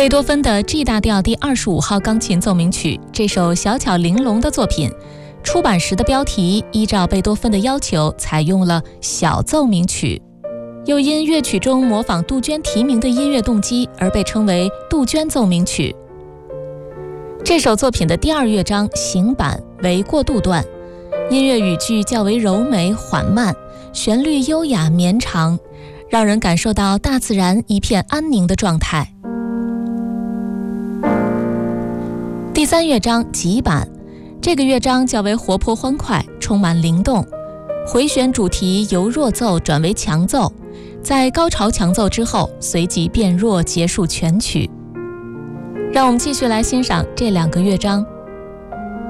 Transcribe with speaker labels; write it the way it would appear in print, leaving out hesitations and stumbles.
Speaker 1: 贝多芬的 G 大调第25号钢琴奏鸣曲，这首小巧玲珑的作品，出版时的标题依照贝多芬的要求采用了小奏鸣曲，又因乐曲中模仿杜鹃题名的音乐动机而被称为杜鹃奏鸣曲。这首作品的第2乐章行板为过渡段，音乐语句较为柔美缓慢，旋律优雅绵长，让人感受到大自然一片安宁的状态。第3乐章急板，这个乐章较为活泼欢快，充满灵动，回旋主题由弱奏转为强奏，在高潮强奏之后随即变弱，结束全曲。让我们继续来欣赏这2个乐章。